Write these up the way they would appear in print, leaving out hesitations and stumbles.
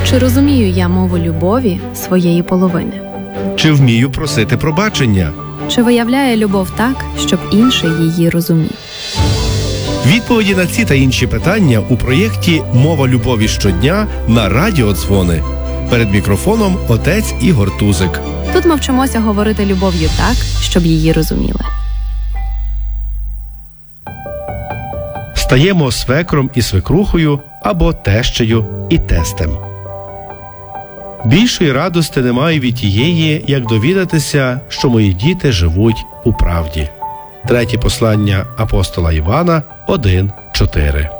Чи розумію я мову любові своєї половини? Чи вмію просити пробачення? Чи виявляє любов так, щоб інший її розумів? Відповіді на ці та інші питання у проєкті «Мова любові щодня» на Радіо Дзвони. Перед мікрофоном отець Ігор Тузик. Тут ми вчимося говорити любов'ю так, щоб її розуміли. Стаємо свекром і свекрухою або тещею і тестем. Більшої радости немає від тієї, як довідатися, що мої діти живуть у правді. Третє послання апостола Івана 1:4.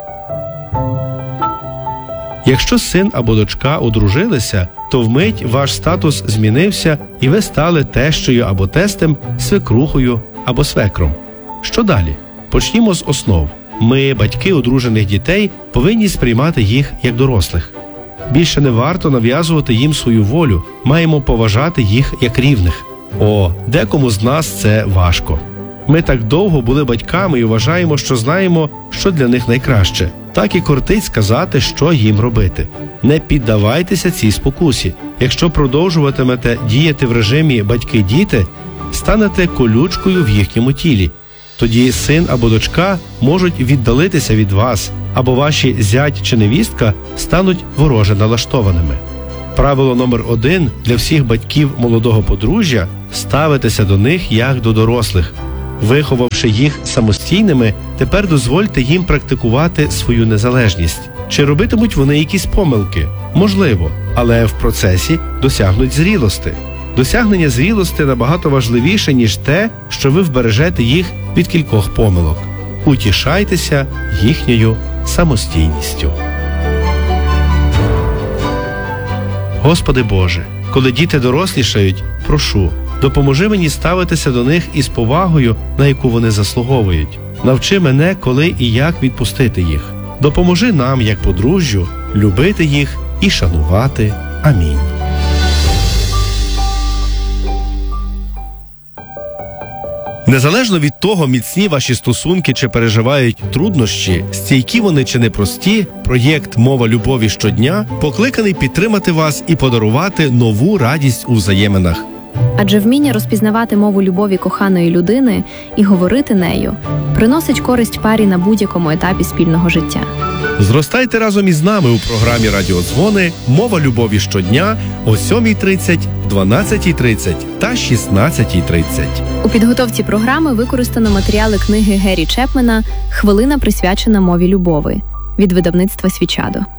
Якщо син або дочка одружилися, то вмить ваш статус змінився і ви стали тещею або тестем, свекрухою або свекром. Що далі? Почнімо з основ. Ми, батьки одружених дітей, повинні сприймати їх як дорослих. Більше не варто нав'язувати їм свою волю, маємо поважати їх як рівних. Декому з нас це важко. Ми так довго були батьками і вважаємо, що знаємо, що для них найкраще. Так і кортить сказати, що їм робити. Не піддавайтеся цій спокусі. Якщо продовжуватимете діяти в режимі батьки-діти, станете колючкою в їхньому тілі. Тоді син або дочка можуть віддалитися від вас, або ваші зять чи невістка стануть вороже налаштованими. Правило номер 1 для всіх батьків молодого подружжя – ставитися до них як до дорослих. Виховавши їх самостійними, тепер дозвольте їм практикувати свою незалежність. Чи робитимуть вони якісь помилки? Можливо, але в процесі досягнуть зрілости. Досягнення зрілості набагато важливіше, ніж те, що ви вбережете їх від кількох помилок. Утішайтеся їхньою самостійністю. Господи Боже, коли діти дорослішають, прошу, допоможи мені ставитися до них із повагою, на яку вони заслуговують. Навчи мене, коли і як відпустити їх. Допоможи нам, як подружжю, любити їх і шанувати. Амінь. Незалежно від того, міцні ваші стосунки чи переживають труднощі, стійкі вони чи непрості, проєкт «Мова любові щодня» покликаний підтримати вас і подарувати нову радість у взаєминах. Адже вміння розпізнавати мову любові коханої людини і говорити нею приносить користь парі на будь-якому етапі спільного життя. Зростайте разом із нами у програмі «Радіо Дзвони» «Мова любові щодня» о 7:30, 12:30 та 16:30. У підготовці програми використано матеріали книги Гері Чепмена «Хвилина, присвячена мові любові» від видавництва «Свічадо».